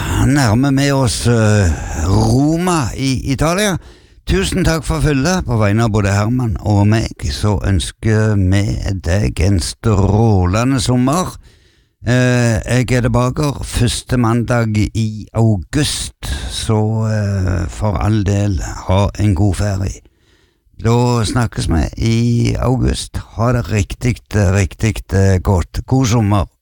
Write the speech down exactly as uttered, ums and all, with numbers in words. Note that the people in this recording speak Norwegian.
nærmer vi oss uh, Roma i Italia. Tusen takk for følget. På vegne av både Herman og meg så ønsker vi deg en strålende sommer. Uh, jeg er tilbake første mandag i august, så uh, for all del ha en god ferie. Da snakkes vi i august. Ha det riktig, riktig godt. God sommer.